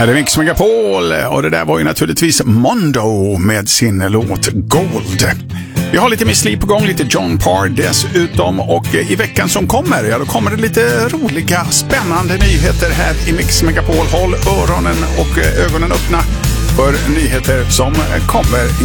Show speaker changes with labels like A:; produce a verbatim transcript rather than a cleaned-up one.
A: Här är Mix Megapol och det där var ju naturligtvis Mondo med sin låt Gold. Vi har lite Miss Li på gång, lite John Parr dessutom, och i veckan som kommer, ja då kommer det lite roliga, spännande nyheter här i Mix Megapol. Håll öronen och ögonen öppna för nyheter som kommer